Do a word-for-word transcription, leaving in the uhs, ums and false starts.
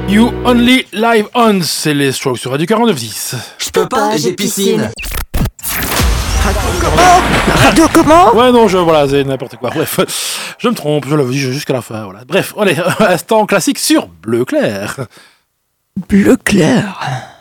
You Only Live On, c'est les Strokes sur Radio quarante-neuf dix. Je peux pas, j'ai piscine. Comment Radio comment Ouais, non, je, voilà, c'est n'importe quoi. Bref, je me trompe, je l'avais dit jusqu'à la fin, voilà. Bref, allez, instant classique sur Bleu Clair. Bleu clair.